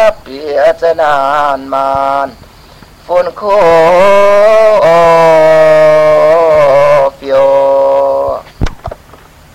เปียจะนานมานฝนโค